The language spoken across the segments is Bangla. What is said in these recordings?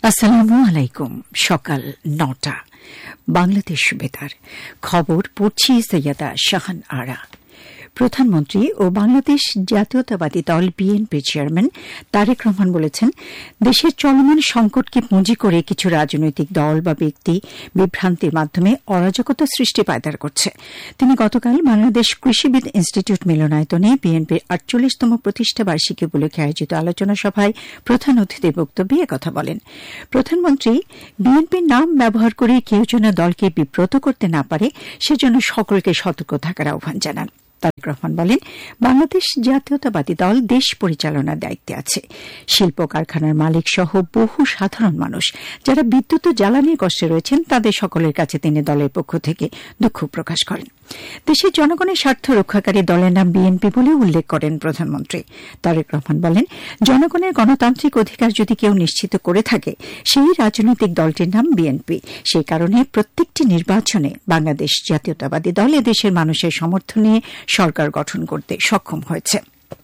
আসসালামু আলাইকুম। সকাল ৯টা বাংলাদেশ বেতার খবর পড়ছি সৈয়দা শাহান আরা। প্রধানমন্ত্রী ও বাংলাদেশ জাতীয়তাবাদী দল বিএনপি চেয়ারম্যান তারেক রহমান বলেছেন, দেশের চলমান সংকটকে পুঁজি করে কিছু রাজনৈতিক দল বা ব্যক্তি বিভ্রান্তির মাধ্যমে অরাজকতা সৃষ্টি পায়দার করছে। তিনি গতকাল বাংলাদেশ কৃষিবিদ ইনস্টিটিউট মিলনায়তনে বিএনপির ৪৮তম প্রতিষ্ঠা বার্ষিকী উপলক্ষে আয়োজিত আলোচনা সভায় প্রধান অতিথির বক্তব্যে একথা বলেন। প্রধানমন্ত্রী বিএনপির নাম ব্যবহার করে কেউ যেন দলকে বিব্রত করতে না পারে, সেজন্য সকলকে সতর্ক থাকার আহ্বান জানান। তারেক রহমান বলেন, বাংলাদেশ জাতীয়তাবাদী দল দেশ পরিচালনার দায়িত্বে আছে। শিল্প কারখানার মালিক সহ বহু সাধারণ মানুষ যারা বিদ্যুৎ ও জ্বালানির কষ্টে রয়েছেন, তাদের সকলের কাছে তিনি দলের পক্ষ থেকে দুঃখ প্রকাশ করেন। দেশের জনগণের স্বার্থ রক্ষাকারী দলের নাম বিএনপি বলে উল্লেখ করেন প্রধানমন্ত্রী। তারেক রহমান বলেন, জনগণের গণতান্ত্রিক অধিকার যদি কেউ নিশ্চিত করে থাকে, সেই রাজনৈতিক দলটির নাম বিএনপি। সেই কারণে প্রত্যেকটি নির্বাচনে বাংলাদেশ জাতীয়তাবাদী দল এদেশের মানুষের সমর্থন নিয়ে সরকার গঠন করতে সক্ষম হয়েছে।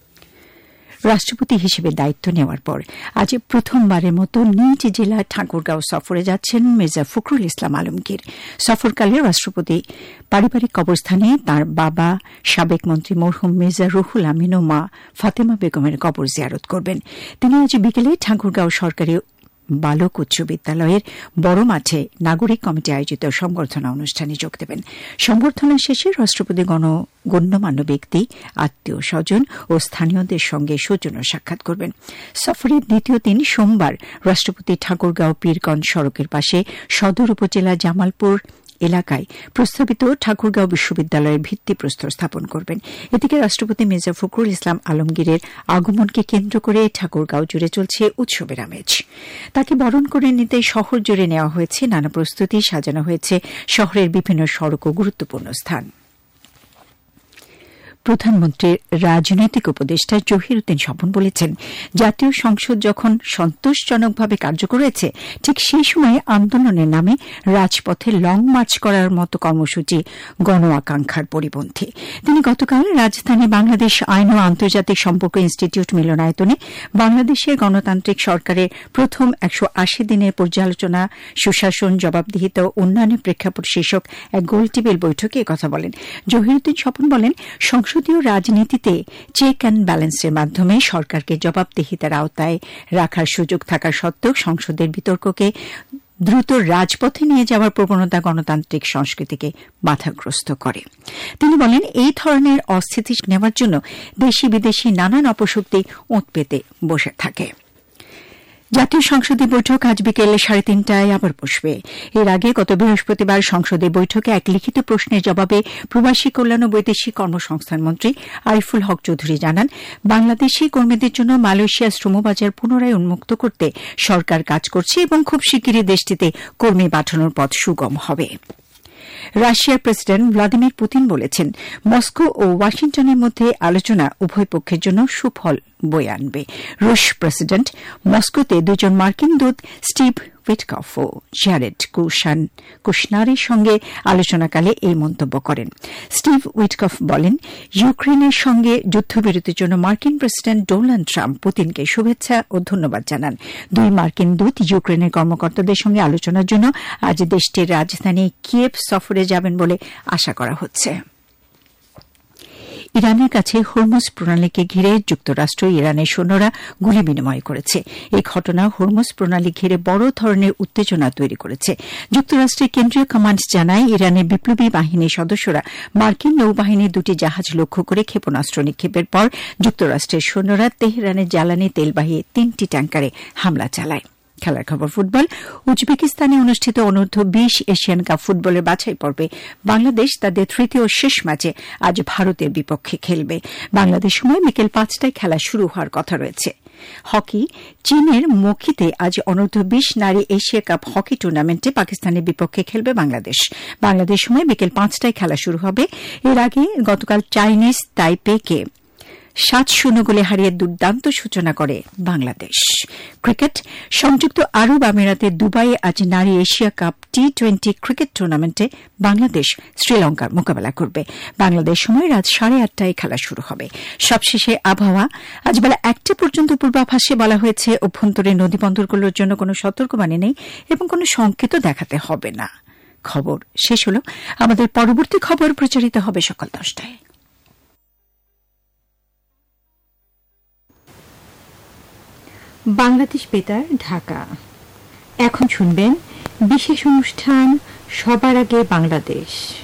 রাষ্ট্রপতি হিসেবে দায়িত্ব নেওয়ার পর আজ প্রথমবারের মতো নিজ জেলা ঠাকুরগাঁও সফরে যাচ্ছেন মির্জা ফখরুল ইসলাম আলমগীর। সফরকালে রাষ্ট্রপতি পারিবারিক কবরস্থানে তাঁর বাবা সাবেক মন্ত্রী মরহুম মির্জা রুহুল আমিন ও মা ফাতেমা বেগমের কবর জিয়ারত করবেন। তিনি আজ বিকেলে ঠাকুরগাঁও সরকারি বালক উচ্চ বিদ্যালয়ের বড় মাঠে নাগরিক কমিটি আয়োজিত সংবর্ধনা অনুষ্ঠানে যোগ দেবেন। সংবর্ধনা শেষে রাষ্ট্রপতি গণ্যমান্য ব্যক্তি, আত্মীয় স্বজন ও স্থানীয়দের সঙ্গে সৌজন্য সাক্ষাৎ করবেন। সফরের দ্বিতীয় দিন সোমবার রাষ্ট্রপতি ঠাকুরগাঁও পীরগঞ্জ সড়কের পাশে সদর উপজেলা জামালপুর এলাকায় প্রস্তাবিত ঠাকুরগাঁও বিশ্ববিদ্যালয়ের ভিত্তিপ্রস্তর স্থাপন করবেন। এদিকে রাষ্ট্রপতি মির্জা ফখরুল ইসলাম আলমগীরের আগমনকে কেন্দ্র করে ঠাকুরগাঁও জুড়ে চলছে উৎসবের আমেজ। তাকে বরণ করে নিতে শহর জুড়ে নেওয়া হয়েছে নানা প্রস্তুতি, সাজানো হয়েছে শহরের বিভিন্ন সড়ক ও গুরুত্বপূর্ণ স্থান। প্রধানমন্ত্রীর রাজনৈতিক উপদেষ্টা জহিরুদ্দিন স্বপন বলেছেন, জাতীয় সংসদ যখন সন্তোষজনকভাবে কার্য করেছে, ঠিক সেই সময়ে আন্দোলনের নামে রাজপথে লং মার্চ করার মতো কর্মসূচি গণ আকাঙ্ক্ষার পরিপন্থী। তিনি গতকাল রাজধানী বাংলাদেশ আইন ও আন্তর্জাতিক সম্পর্ক ইনস্টিটিউট মিলনায়তনে বাংলাদেশের গণতান্ত্রিক সরকারের প্রথম ১৮০ দিনের পর্যালোচনা, সুশাসন, জবাবদিহিতা ও উন্নয়নের প্রেক্ষাপট শীর্ষক এক গোলটেবিল বৈঠকে একথা বলেন। জহিরুদ্দিন স্বপন বলেন, সংসদীয় রাজনীতিতে চেক অ্যান্ড ব্যালেন্সের মাধ্যমে সরকারকে জবাবদিহিতার আওতায় রাখার সুযোগ থাকা সত্ত্বেও সংসদের বিতর্ককে দ্রুত রাজপথে নিয়ে যাওয়ার প্রবণতা গণতান্ত্রিক সংস্কৃতিকে বাধাগ্রস্ত করে। তিনি বলেন, এই ধরনের অস্থিতি নেওয়ার জন্য দেশি বিদেশি নানান অপশক্তি ওঁত পেতে বসে থাকে। জাতীয় সংসদের বৈঠক আজ বিকেল ৩:৩০টায় আবার বসবে। এর আগে গত বৃহস্পতিবার সংসদের বৈঠকে এক লিখিত প্রশ্নের জবাবে প্রবাসী কল্যাণ ও বৈদেশিক কর্মসংস্থান মন্ত্রী আরিফুল হক চৌধুরী জানান, বাংলাদেশি কর্মীদের জন্য মালয়েশিয়ার শ্রমবাজার পুনরায় উন্মুক্ত করতে সরকার কাজ করছে এবং খুব শিগগিরই দেশটিতে কর্মী পাঠানোর পথ সুগম হবে। রাশিয়ার প্রেসিডেন্ট ভ্লাদিমির পুতিন বলেছেন, মস্কো ও ওয়াশিংটনের মধ্যে আলোচনা উভয় পক্ষের জন্য সুফল বয়ে আনবে। রুশ প্রেসিডেন্ট মস্কোতে দুজন মার্কিন দূত স্টিভ উইটকফ ও জ্যারেড কুশনারের সঙ্গে আলোচনাকালে এই মন্তব্য করেন। স্টিভ উইটকফ বলেন, ইউক্রেনের সঙ্গে যুদ্ধবিরতির জন্য মার্কিন প্রেসিডেন্ট ডোনাল্ড ট্রাম্প পুতিনকে শুভেচ্ছা ও ধন্যবাদ জানান। দুই মার্কিন দূত ইউক্রেনের কর্মকর্তাদের সঙ্গে আলোচনার জন্য আজ দেশটির রাজধানী কিয়েভ সফরে যাবেন বলে আশা করা হচ্ছে। ইরানের কাছে হরমুজ প্রণালীকে ঘিরে যুক্তরাষ্ট্র ইরানের সৈন্যরা গুলি বিনিময় করেছে। এই ঘটনা হরমুজ প্রণালী ঘিরে বড় ধরনের উত্তেজনা তৈরি করেছে। যুক্তরাষ্ট্রের কেন্দ্রীয় কমান্ড জানায়, ইরানের বিপ্লবী বাহিনীর সদস্যরা মার্কিন নৌবাহিনীর দুটি জাহাজ লক্ষ্য করে ক্ষেপণাস্ত্র নিক্ষেপের পর যুক্তরাষ্ট্রের সৈন্যরা তেহরানের জ্বালানি তেলবাহী ৩টি ট্যাঙ্কারে হামলা চালায়। খেলার খবর ফুটবল। উজবেকিস্তানে অনুষ্ঠিত অনূর্ধ্ব-২০ এশিয়ান কাপ ফুটবলের বাছাই পর্বে বাংলাদেশ তাদের তৃতীয় ও শেষ ম্যাচে আজ ভারতের বিপক্ষে খেলবে। বাংলাদেশ সময় বিকেল ৫টায় খেলা শুরু হওয়ার কথা রয়েছে। হকি। চীনের মকিতে আজ অনূর্ধ্ব-২০ নারী এশিয়া কাপ হকি টুর্নামেন্টে পাকিস্তানের বিপক্ষে খেলবে বাংলাদেশ। বাংলাদেশ সময় বিকেল ৫টায় খেলা শুরু হবে। এর আগে গতকাল চাইনিজ তাইপেকে ৭-০ গোলে হারিয়ে দুর্দান্ত সূচনা করে বাংলাদেশ। ক্রিকেট সংযুক্ত আরব আমিরাতের দুবাইয়ে আজ নারী এশিয়া কাপ টি-20 ক্রিকেট টুর্নামেন্টে বাংলাদেশ শ্রীলঙ্কার মোকাবেলা করবে। বাংলাদেশ সময় রাত 8:30টায় খেলা শুরু হবে। সবশেষে আবহাওয়া। আজ বেলা 1টা পর্যন্ত পূর্বাভাসে বলা হয়েছে অভ্যন্তরীণ নদীবন্দরগুলোর জন্য কোনো সতর্কবাণী নেই এবং কোনো সংকেতও দেখাতে হবে না। খবর শেষ হল। আমাদের পরবর্তী খবর প্রচারিত হবে সকাল 10টায়। বাংলাদেশ বেতার ঢাকা। এখন শুনবেন বিশেষ অনুষ্ঠান সবার আগে বাংলাদেশ।